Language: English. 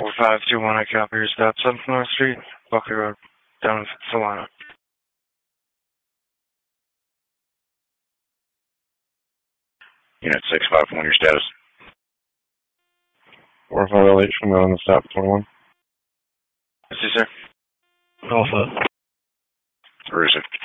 4521, I copy your stop. 7th North Street, Buckley Road, down in Solano. Unit 651, your status. 450H, I'm on the stop 21. Yes, sir. Alpha. Where is it?